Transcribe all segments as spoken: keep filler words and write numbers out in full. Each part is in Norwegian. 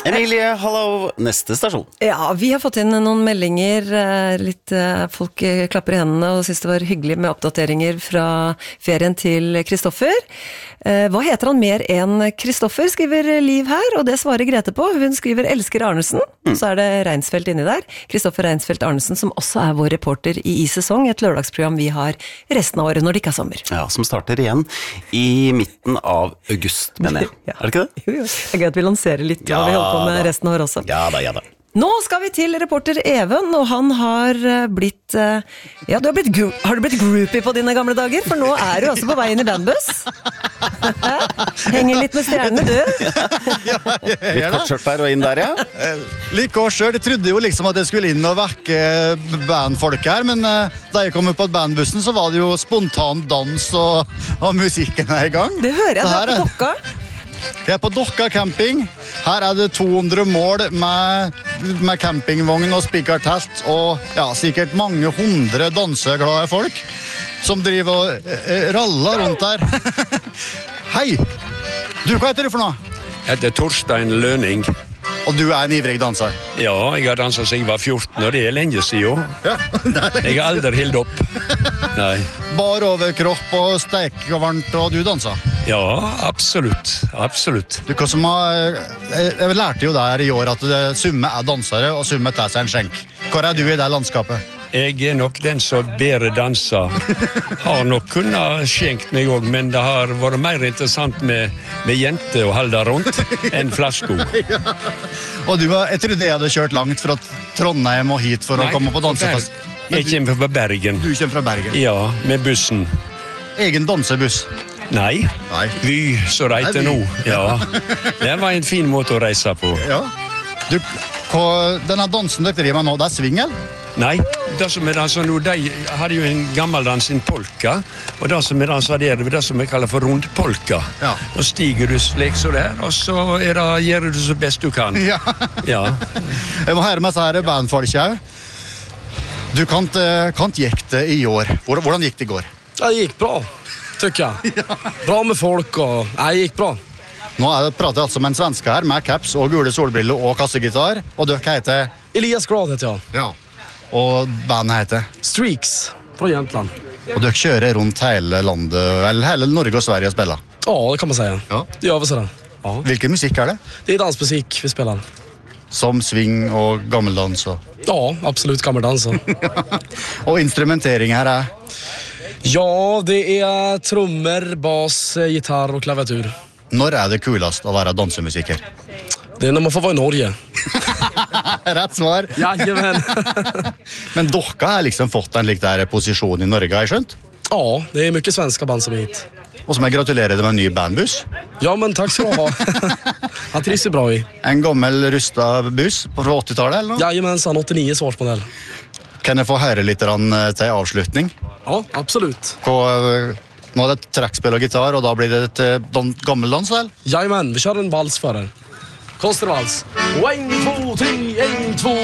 Emilie, hallo, neste stasjon. Ja, vi har fått inn noen meldinger, litt folk klapper i hendene og synes det var hyggelig med oppdateringer fra ferien til Kristoffer. Hva heter han mer enn Kristoffer, skriver Liv her, og det svarer Grete på. Hun skriver elsker Arnesen, mm. så er det Reinsfeldt inni der. Kristoffer Reinsfeldt Arnesen, som også er vår reporter i I-sesong, et lørdagsprogram vi har resten av året når det ikke er sommer. Ja, som starter igjen i midten av august, mener jeg. Ja. Er det ikke det? Jo, jo. Det er gøy at vi lanserer litt, ja, og vi holder på med resten av året også. Ja da, ja da. Nå skal vi til reporter Even, og han har blitt, ja, du har blitt, har du blitt groupie på dine gamle dager? For nå er du altså på vei inn i bandbuss. Henger litt med stjernene, du. Ja, litt kortskjørt der og inn der, ja. Litt kortskjørt, jeg trodde jo liksom at jeg skulle inn og vekke bandfolk her, men da jeg kom upp på bandbussen så var det jo spontan dans og, og musikken er i gang. Det hører jeg, du er på Dokka. Jeg er på Dokka camping. Her er det to hundre mål med, med campingvogn og spikertelt, og ja, sikkert mange hundre danseglade folk som driver og eh, raller rundt der. Hei! Du, hva heter du for noe? Jeg heter Torstein Lønning. Og du er en ivrig danser? Ja, jeg har danset siden jeg var fjorten, og det er lenge siden. Ja, det er lenge. Jeg har aldri hildt opp. Nei. Bar overkropp og steik og varmt, og du danser? Ja, absolutt. Absolutt. Du, hva som har, jeg, jeg lærte jo der i år at det, summe er dansere, og summe tar seg en skjenk. Hvor er du i det landskapet? Jeg er nok den som bedre danser. Har nok kunnet skjenkt meg også, men det har vært mer interessant med, med jenter å holde rundt enn flasko. Ja. Og du, jeg trodde jeg hadde kjørt langt fra Trondheim og hit for Nei, å komme på dansefest. Jeg kommer fra Bergen. Du kommer fra Bergen? Ja, med bussen. Egen dansebuss? Nei, Nei. Vy, så reiter nå. Ja, det var en fin måte å reise på. Ja. Du, hva, denne dansen dere driver med nå, det er svingel? Nei, det som er danser nå, de hadde jo en gammeldans, en polka, og det som er danser der, det er det som jeg kaller for rundpolka. Ja. Og stiger du slik så der, og så er det, gjør du så best du kan. Ja. Ja. Jeg må høre med seg her bandfolk her. Du kan ikke gikk det i år. Hvordan gikk det i går? Det gikk bra, tykker jeg. Ja. Bra med folk, og det gikk bra. Nå er det pratet altså med en svenske her, med caps og gule solbriller og kassegitar, og dere heter? Elias Grad heter jeg. Ja. Og bandet heter? Streaks, fra Jämtland. Og dere kjører rundt hele landet, eller hele Norge og Sverige og spiller? Ja, det kan man säga. Ja. Det gör vi sådär. Ja. Hvilken musikk er det? Det är dansmusik vi spelar. Som swing og gammeldans? Og... Ja, absolut gammeldans. Og instrumentering her er? Ja, det är trummor, bas, gitarr och klaviatur. Når er det kulast å være dansemusiker? Det är när man får vara i Norge. Rett svar. Jajamän. Men dere har liksom fått en lik der posisjon i Norge, har jeg skjønt? Ja, det är mycket svenska band som är hit. Og som jeg gratulerer deg med en ny bandbuss. Ja, men tack ska du ha. Han trivs ju bra i. En gammel rusta buss på åttiotalet eller noe? Jajamensan, åttionio svarsmodell. Kan jeg få høre litt til avslutning? Ja, absolut. På, nå er det trekkspill og gitar, og da blir det et gammeldans, vel? Jajamän, vi kör en vals för er. Konstervals. En, två, tre, en, två.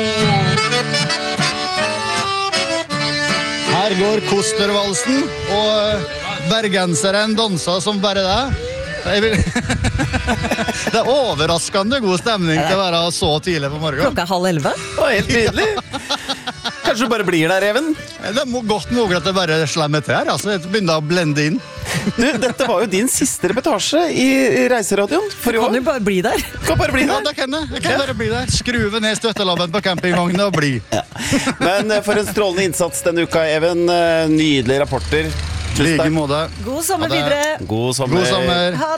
Her går Kostervalsen, og bergenseren danser som bare det. Jeg vil... Det er overraskende god stemning til å være så tidlig på morgen. Klokka er halv elleve. Det var helt nydelig. Kanskje du bare blir der, Even? Det er godt mulig at det bare slemmer til her. Altså, det begynner å blende inn. Du, dette var jo din siste reportasje i Reiseradioen for i år. Kan du bare bli der? Kan bare bli Ja, der. det kan jeg. Jeg kan bare bli der. Skruve ned støttelabben på campingvognen og bli. Ja. Men for en strålende innsats denne uka, Even. Nydelige rapporter. Like måte. God sommer Ha det. videre. God sommer. God sommer. Ha